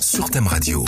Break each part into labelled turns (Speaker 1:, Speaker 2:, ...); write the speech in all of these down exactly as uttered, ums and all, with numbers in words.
Speaker 1: sur Thème Radio.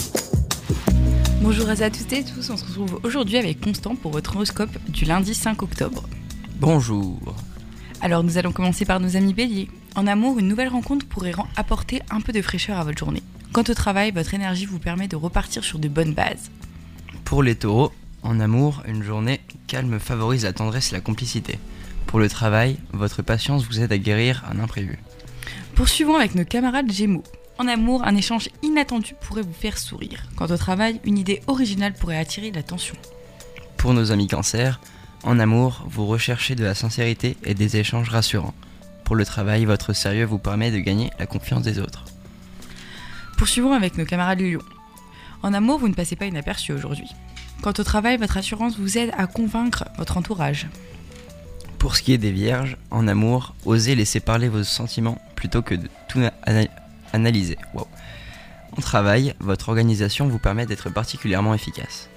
Speaker 2: Bonjour à toutes et tous, on se retrouve aujourd'hui avec Constant pour votre horoscope du lundi cinq octobre.
Speaker 3: Bonjour.
Speaker 2: Alors nous allons commencer par nos amis Bélier. En amour, une nouvelle rencontre pourrait apporter un peu de fraîcheur à votre journée. Quant au travail, votre énergie vous permet de repartir sur de bonnes bases.
Speaker 3: Pour les taureaux, en amour, une journée calme favorise la tendresse et la complicité. Pour le travail, votre patience vous aide à guérir un imprévu.
Speaker 2: Poursuivons avec nos camarades Gémeaux. En amour, un échange inattendu pourrait vous faire sourire. Quant au travail, une idée originale pourrait attirer l'attention.
Speaker 3: Pour nos amis Cancer, en amour, vous recherchez de la sincérité et des échanges rassurants. Pour le travail, votre sérieux vous permet de gagner la confiance des autres.
Speaker 2: Poursuivons avec nos camarades Lions. En amour, vous ne passez pas inaperçu aujourd'hui. Quant au travail, votre assurance vous aide à convaincre votre entourage.
Speaker 3: Pour ce qui est des vierges, en amour, osez laisser parler vos sentiments plutôt que de tout ana- analyser. Wow. En travail, votre organisation vous permet d'être particulièrement efficace.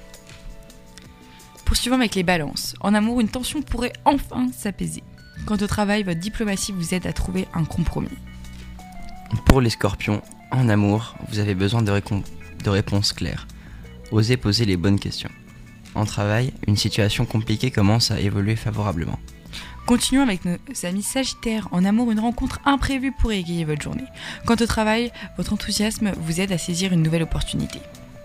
Speaker 2: Poursuivons avec les balances. En amour, une tension pourrait enfin s'apaiser. Quant au travail, votre diplomatie vous aide à trouver un compromis.
Speaker 3: Pour les scorpions, en amour, vous avez besoin de, récom- de réponses claires. Osez poser les bonnes questions. En travail, une situation compliquée commence à évoluer favorablement.
Speaker 2: Continuons avec nos amis Sagittaires. En amour, une rencontre imprévue pourrait égayer votre journée. Quant au travail, votre enthousiasme vous aide à saisir une nouvelle opportunité.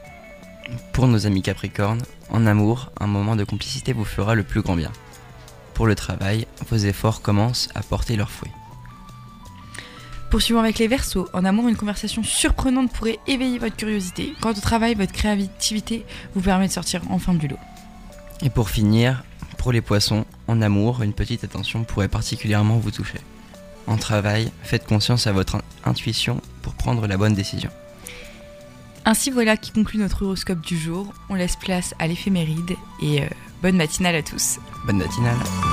Speaker 3: Pour nos amis Capricorne, en amour, un moment de complicité vous fera le plus grand bien. Pour le travail, vos efforts commencent à porter leurs fruits.
Speaker 2: Poursuivons avec les Verseaux. En amour, une conversation surprenante pourrait éveiller votre curiosité. Quant au travail, votre créativité vous permet de sortir enfin du lot.
Speaker 3: Et pour finir, pour les Poissons, en amour, une petite attention pourrait particulièrement vous toucher. En travail, faites confiance à votre intuition pour prendre la bonne décision.
Speaker 2: Ainsi voilà qui conclut notre horoscope du jour. On laisse place à l'éphéméride et euh, bonne matinale à tous.
Speaker 3: Bonne matinale.